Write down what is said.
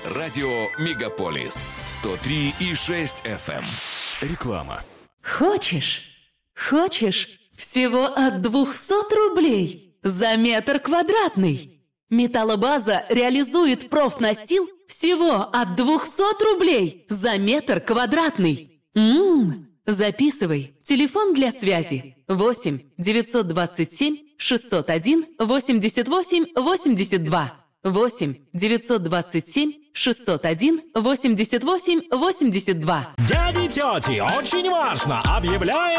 Радио «Мегаполис» 103,6 FM. Реклама. Хочешь? Всего от 200 рублей за метр квадратный. Металлобаза реализует профнастил всего от 200 рублей за метр квадратный. Записывай. Телефон для связи 8 927 601 88 82. 8 927 601 88 82. Дяди, тети, очень важно! Объявляем